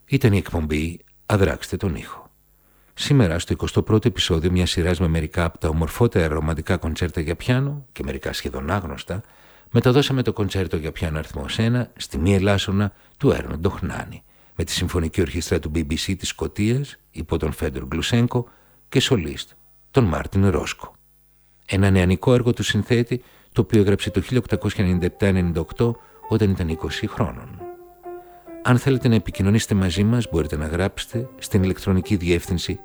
Ήταν η εκπομπή «Αδράξτε τον ήχο». Σήμερα, στο 21ο επεισόδιο μιας σειράς με μερικά από τα ομορφότερα ρομαντικά κοντσέρτα για πιάνο και μερικά σχεδόν άγνωστα, μεταδώσαμε το κοντσέρτο για πιάνο αριθμός 1 στη Μη Ελάσσονα του Έρνοντ Ντοχνάνη, με τη Συμφωνική Ορχήστρα του BBC της Σκωτίας υπό τον Φέντορ Γκλουσένκο και σολίστ τον Μάρτιν Ρόσκο. Ένα νεανικό έργο του συνθέτη, το οποίο έγραψε το 1897-98 όταν ήταν 20 χρόνων. Αν θέλετε να επικοινωνήσετε μαζί μας, μπορείτε να γράψετε στην ηλεκτρονική διεύθυνση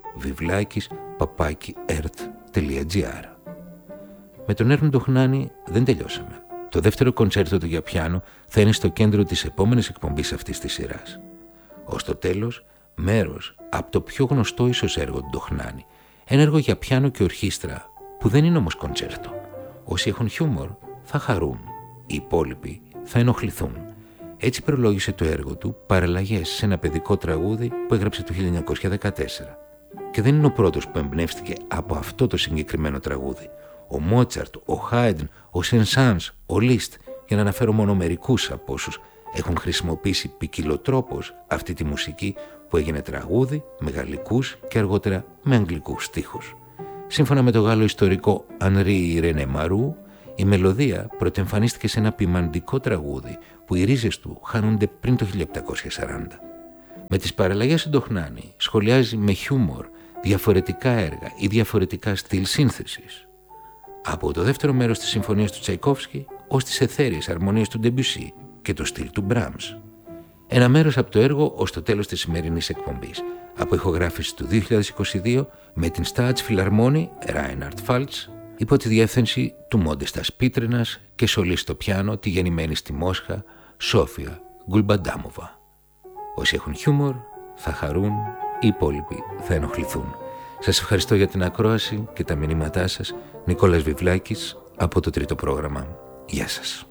vivlakis@ert.gr. Με τον Έρνοντ Ντοχνάνη δεν τελειώσαμε. Το δεύτερο κοντσέρτο του για πιάνο θα είναι στο κέντρο της επόμενης εκπομπής αυτής της σειράς. Ως το τέλος, μέρος από το πιο γνωστό ίσως έργο του Ντοχνάνη. Ένα έργο για πιάνο και ορχήστρα που δεν είναι όμως κοντσέρτο. Όσοι έχουν χιούμορ θα χαρούν, οι υπόλοιποι θα ενοχληθούν. Έτσι προλόγησε το έργο του παραλλαγές σε ένα παιδικό τραγούδι που έγραψε το 1914. Και δεν είναι ο πρώτος που εμπνεύστηκε από αυτό το συγκεκριμένο τραγούδι. Ο Μότσαρτ, ο Χάιντν, ο Σεν-Σάνς, ο Λίστ, για να αναφέρω μόνο μερικούς από όσους έχουν χρησιμοποιήσει ποικιλοτρόπως αυτή τη μουσική που έγινε τραγούδι με γαλλικούς και αργότερα με αγγλικούς στίχους. Σύμφωνα με το Γάλλο ιστορικό Ανρί Ρενέ Μαρού, η μελωδία πρωτεμφανίστηκε σε ένα ποιμαντικό τραγούδι που οι ρίζες του χάνονται πριν το 1740. Με τις παραλλαγές του Ντοχνάνη σχολιάζει με χιούμορ διαφορετικά έργα ή διαφορετικά στυλ σύνθεσης. Από το δεύτερο μέρος της συμφωνίας του Τσαϊκόφσκι ως τις αιθέριες αρμονίες του Ντεμπιουσί και το στυλ του Μπράμς. Ένα μέρος από το έργο ως το τέλος της σημερινής εκπομπής, από ηχογράφηση του 2022 με την Staatsphilharmonie Reinhard Faltz υπό τη διεύθυνση του Μόντεστας Πίτρινας και σολίστ στο πιάνο τη γεννημένη στη Μόσχα Σόφια Γκουλμπαντάμοβα. Όσοι έχουν χιούμορ θα χαρούν, οι υπόλοιποι θα ενοχληθούν. Σας ευχαριστώ για την ακρόαση και τα μηνύματά σας. Νικόλας Βιβλάκης από το τρίτο πρόγραμμα. Γεια σας.